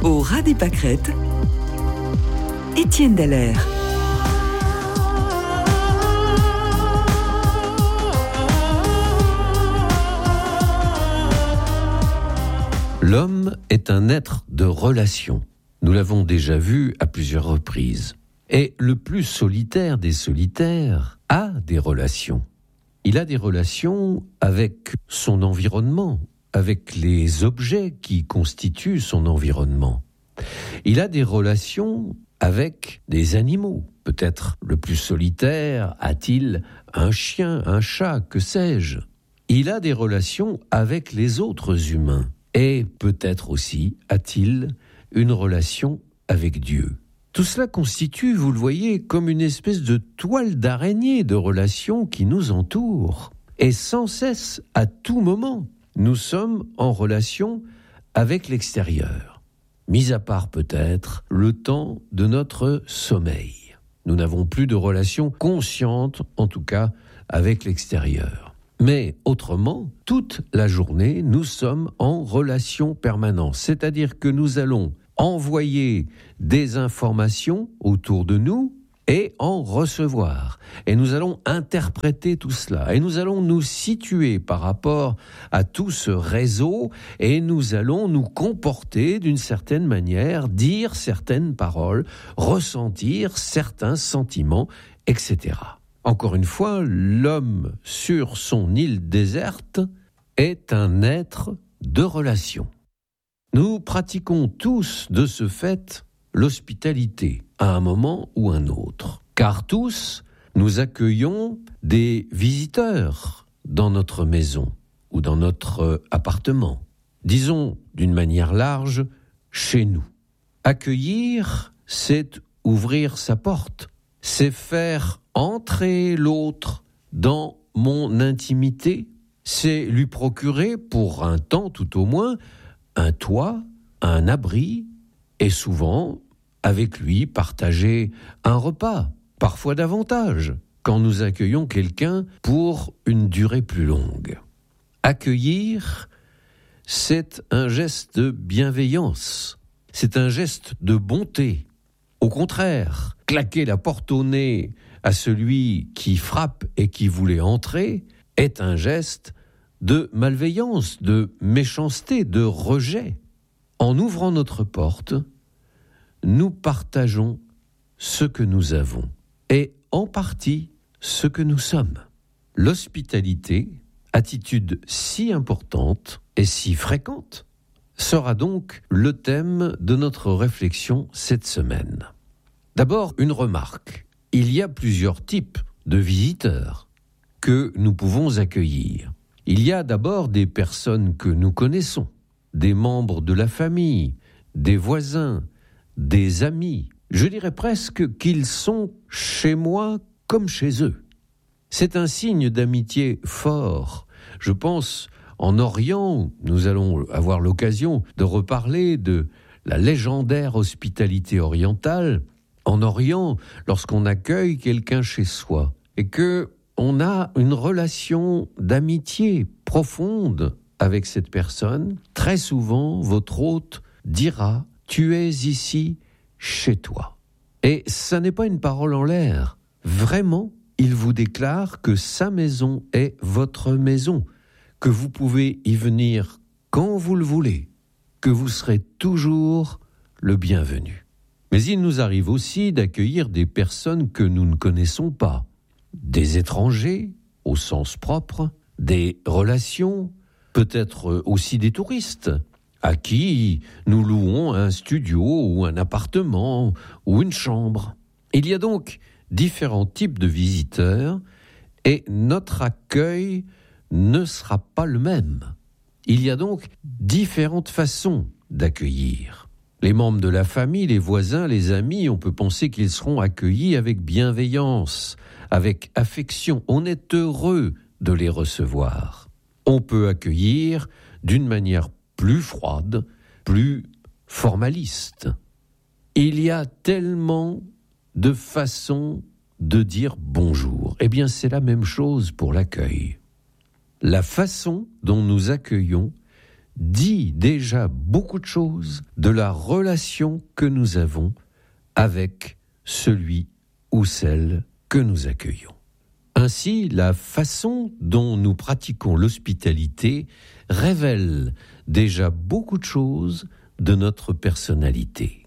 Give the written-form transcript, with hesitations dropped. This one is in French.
Au ras des pâquerettes, Étienne Dallaire. L'homme est un être de relation. Nous l'avons déjà vu à plusieurs reprises. Et le plus solitaire des solitaires a des relations. Il a des relations avec son environnement, avec les objets qui constituent son environnement. Il a des relations avec des animaux. Peut-être le plus solitaire a-t-il un chien, un chat, que sais-je. Il a des relations avec les autres humains. Et peut-être aussi a-t-il une relation avec Dieu. Tout cela constitue, vous le voyez, comme une espèce de toile d'araignée de relations qui nous entoure. Et sans cesse, à tout moment, nous sommes en relation avec l'extérieur. Mis à part peut-être le temps de notre sommeil. Nous n'avons plus de relation consciente, en tout cas, avec l'extérieur. Mais autrement, toute la journée, nous sommes en relation permanente. C'est-à-dire que nous allons envoyer des informations autour de nous et en recevoir. Et nous allons interpréter tout cela. Et nous allons nous situer par rapport à tout ce réseau et nous allons nous comporter d'une certaine manière, dire certaines paroles, ressentir certains sentiments, etc. Encore une fois, l'homme sur son île déserte est un être de relation. Nous pratiquons tous de ce fait l'hospitalité à un moment ou un autre, car tous nous accueillons des visiteurs dans notre maison ou dans notre appartement. Disons d'une manière large, chez nous. Accueillir, c'est ouvrir sa porte, c'est faire entrer l'autre dans mon intimité, c'est lui procurer, pour un temps tout au moins, un toit, un abri, et souvent, avec lui, partager un repas, parfois davantage, quand nous accueillons quelqu'un pour une durée plus longue. Accueillir, c'est un geste de bienveillance, c'est un geste de bonté. Au contraire, claquer la porte au nez à celui qui frappe et qui voulait entrer est un geste de malveillance, de méchanceté, de rejet. En ouvrant notre porte, nous partageons ce que nous avons et en partie ce que nous sommes. L'hospitalité, attitude si importante et si fréquente, sera donc le thème de notre réflexion cette semaine. D'abord, une remarque. Il y a plusieurs types de visiteurs que nous pouvons accueillir. Il y a d'abord des personnes que nous connaissons, des membres de la famille, des voisins, des amis. Je dirais presque qu'ils sont chez moi comme chez eux. C'est un signe d'amitié fort. Je pense, en Orient, nous allons avoir l'occasion de reparler de la légendaire hospitalité orientale. En Orient, lorsqu'on accueille quelqu'un chez soi et que on a une relation d'amitié profonde avec cette personne, très souvent, votre hôte dira « Tu es ici chez toi ». Et ça n'est pas une parole en l'air. Vraiment, il vous déclare que sa maison est votre maison, que vous pouvez y venir quand vous le voulez, que vous serez toujours le bienvenu. Mais il nous arrive aussi d'accueillir des personnes que nous ne connaissons pas, des étrangers au sens propre, des relations, peut-être aussi des touristes, à qui nous louons un studio ou un appartement ou une chambre. Il y a donc différents types de visiteurs et notre accueil ne sera pas le même. Il y a donc différentes façons d'accueillir. Les membres de la famille, les voisins, les amis, on peut penser qu'ils seront accueillis avec bienveillance, avec affection. On est heureux de les recevoir. On peut accueillir d'une manière plus froide, plus formaliste. Il y a tellement de façons de dire bonjour. Eh bien, c'est la même chose pour l'accueil. La façon dont nous accueillons dit déjà beaucoup de choses de la relation que nous avons avec celui ou celle que nous accueillons. Ainsi, la façon dont nous pratiquons l'hospitalité révèle déjà beaucoup de choses de notre personnalité.